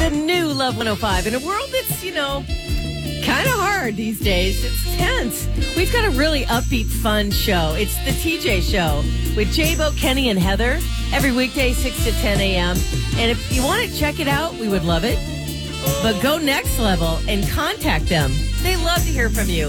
the new Love 105 in a world that's, kind of hard these days. It's tense. We've got a really upbeat, fun show. It's the TJ Show with J-Bo, Kenny, and Heather every weekday, 6 to 10 a.m. And if you want to check it out, we would love it. But go next level and contact them. They love to hear from you.